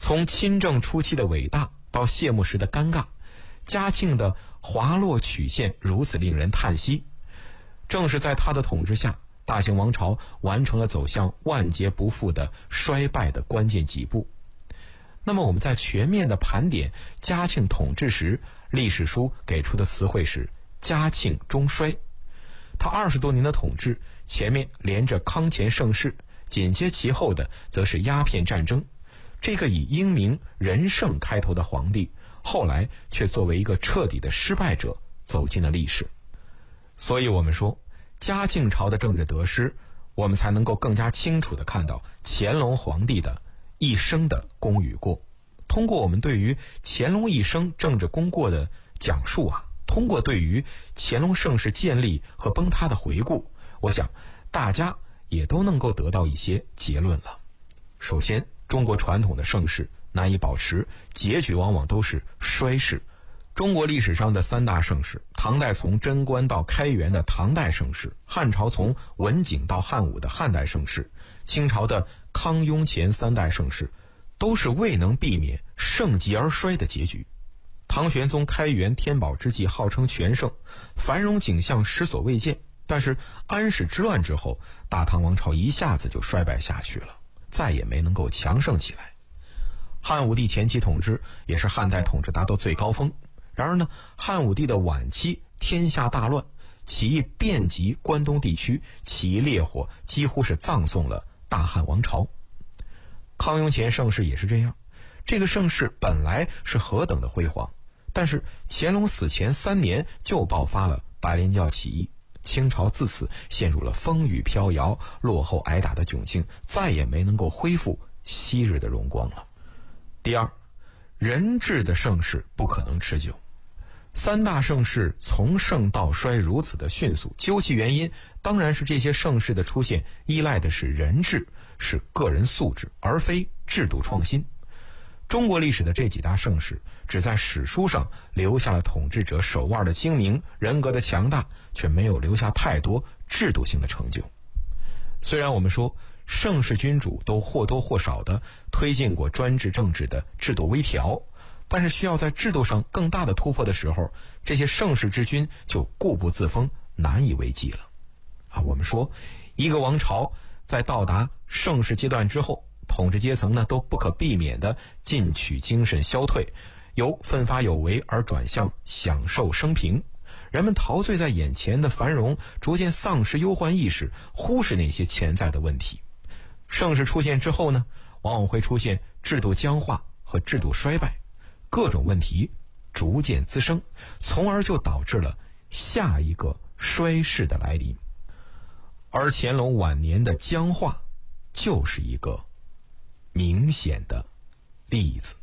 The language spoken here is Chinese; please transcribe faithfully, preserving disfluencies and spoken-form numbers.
从亲政初期的伟大到谢幕时的尴尬，嘉庆的滑落曲线如此令人叹息。正是在他的统治下，大清王朝完成了走向万劫不复的衰败的关键几步。那么我们在全面的盘点嘉庆统治时，历史书给出的词汇是嘉庆中衰。他二十多年的统治，前面连着康乾盛世，紧接其后的则是鸦片战争。这个以英明仁圣开头的皇帝，后来却作为一个彻底的失败者走进了历史。所以我们说，嘉庆朝的政治得失，我们才能够更加清楚地看到乾隆皇帝的一生的功与过。通过我们对于乾隆一生政治功过的讲述啊，通过对于乾隆盛世建立和崩塌的回顾，我想大家也都能够得到一些结论了。首先，中国传统的盛世难以保持，结局往往都是衰世。中国历史上的三大盛世，唐代从贞观到开元的唐代盛世，汉朝从文景到汉武的汉代盛世，清朝的康雍乾三代盛世，都是未能避免盛极而衰的结局。唐玄宗开元天宝之际号称全盛，繁荣景象实所未见，但是安史之乱之后，大唐王朝一下子就衰败下去了，再也没能够强盛起来。汉武帝前期统治也是汉代统治达到最高峰，然而呢，汉武帝的晚期天下大乱，起义遍及关东地区，起义烈火几乎是葬送了大汉王朝。康雍乾盛世也是这样，这个盛世本来是何等的辉煌，但是乾隆死前三年就爆发了白莲教起义，清朝自此陷入了风雨飘摇、落后挨打的窘境，再也没能够恢复昔日的荣光了。第二，人治的盛世不可能持久。三大盛世从盛到衰如此的迅速，究其原因，当然是这些盛世的出现依赖的是人治，是个人素质，而非制度创新。中国历史的这几大盛世只在史书上留下了统治者手腕的精明、人格的强大，却没有留下太多制度性的成就。虽然我们说盛世君主都或多或少地推进过专制政治的制度微调，但是需要在制度上更大的突破的时候，这些盛世之君就固步自封，难以为继了。啊，我们说一个王朝在到达盛世阶段之后，统治阶层呢都不可避免的进取精神消退，由奋发有为而转向享受生平。人们陶醉在眼前的繁荣，逐渐丧失忧患意识，忽视那些潜在的问题。盛世出现之后呢，往往会出现制度僵化和制度衰败，各种问题逐渐滋生，从而就导致了下一个衰世的来临。而乾隆晚年的僵化就是一个明显的例子。